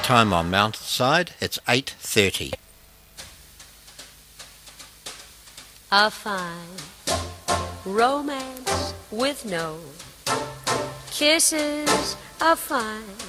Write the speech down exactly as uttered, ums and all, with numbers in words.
time on Mountainside, it's eight thirty. A fine romance with no kisses. A fine